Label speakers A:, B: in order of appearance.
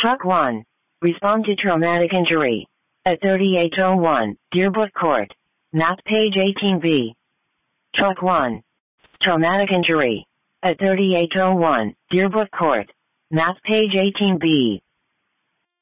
A: Truck 1. Respond to traumatic injury. At 3801, Deerbrook Court. Map page 18B. Truck 1. Traumatic injury. At 3801, Deerbrook Court. Map page 18B.